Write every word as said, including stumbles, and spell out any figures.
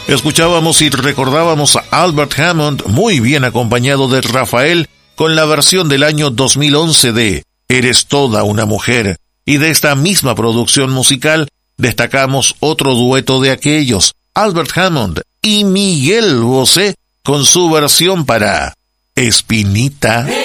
Escuchábamos y recordábamos a Albert Hammond, muy bien acompañado de Rafael, con la versión del año dos mil once de Eres toda una mujer. Y de esta misma producción musical destacamos otro dueto de aquellos, Albert Hammond y Miguel Bosé, con su versión para Espinita.